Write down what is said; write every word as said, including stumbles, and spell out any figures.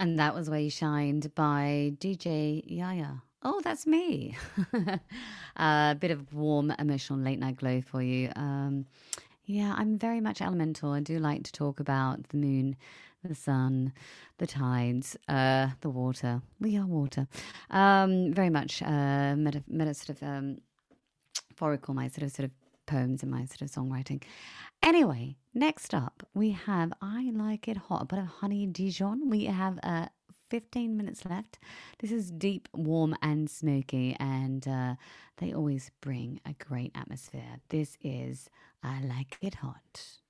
And that was Where You Shined by D J Yaya. Oh, that's me. A bit of warm, emotional late night glow for you. Um, yeah, I'm very much elemental. I do like to talk about the moon, the sun, the tides, uh, the water. We are water. Um, very much uh, meta, meta sort of um, metaphorical, my sort of sort of poems and my sort of songwriting. Anyway, next up we have I Like It Hot, a bit of Honey Dijon. We have uh, fifteen minutes left. This is deep, warm, and smoky, and uh, they always bring a great atmosphere. This is I Like It Hot.